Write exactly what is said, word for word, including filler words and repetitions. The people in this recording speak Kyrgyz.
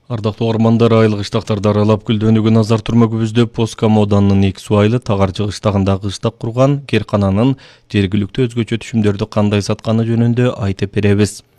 Ардактуу угармандар, айыл кыштактарды аралап гүлдөнүүгө назар турмагыбызды Поскам ауданынын эки суу айылы Тагарчы кыштагындагы кыштак курган керкананын жергиликтүү өзгөчө түшүмдөрдү кандай сатканы жөнүндө айтып беребиз.